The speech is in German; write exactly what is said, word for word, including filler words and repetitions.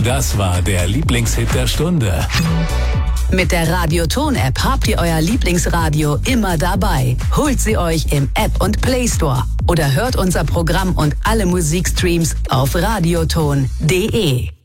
Das war der Lieblingshit der Stunde. Mit der Radioton-App habt ihr euer Lieblingsradio immer dabei. Holt sie euch im App und Play Store oder hört unser Programm und alle Musikstreams auf radioton punkt de.